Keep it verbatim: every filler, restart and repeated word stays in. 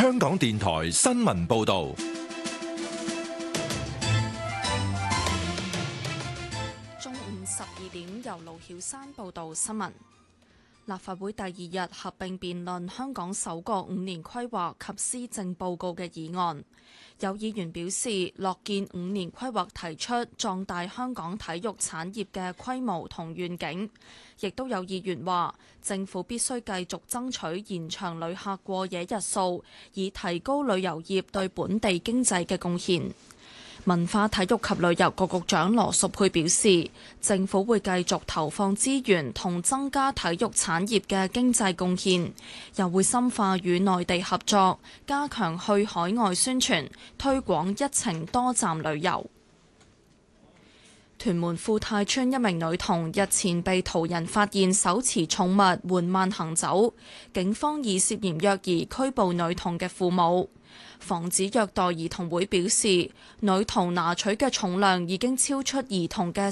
香港電台新聞報道。 中午十二點，由盧曉山報道新聞。立法會第二日合併辯論香港首個五年規劃及施政報告嘅議案。有議員表示樂見五年規劃提出壯大香港體育產業嘅規模同願景，亦都有議員話政府必須繼續爭取延長旅客過夜日數，以提高旅遊業對本地經濟嘅貢獻。文化體育及旅遊局局長羅淑佩表示，政府會繼續投放資源同增加體育產業嘅經濟貢獻，又會深化與內地合作，加強去海外宣傳，推廣一程多站旅遊。屯門富泰邨一名女童日前被途人發現手持寵物緩慢行走，警方以涉嫌虐兒拘捕女童嘅父母。防止虐待兒童會表示，女童拿取嘅重量已經超出兒童嘅